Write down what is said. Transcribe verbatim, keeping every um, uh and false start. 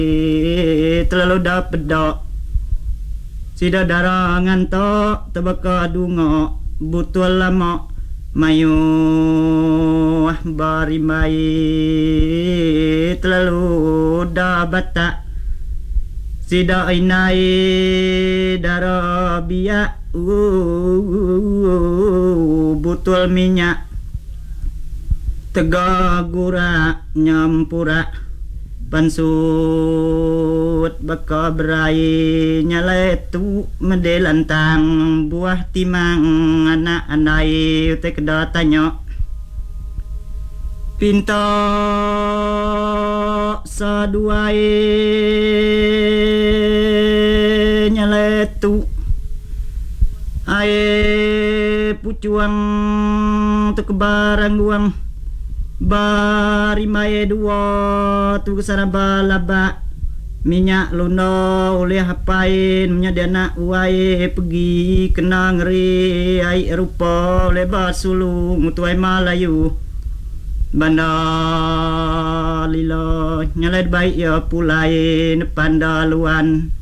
terlalu dapat dok sida darangan to tebaka dungo butul lama mayu bari mai terlalu dapat tak sida inai darabia uh, butul minyak tegagura nyampura pansut baka berai nyaletu medelantang buah timang anak andai te kedatanya pinta saduai nyaletu ae pucuang tu kebarang guang bari mae dua tu kesana balaba minyak luno oleh apain minyak dana uai pergi kena ngeri ai rupa lebar sulung tuai Melayu banda lila nyalai baik ya pulai depan daluan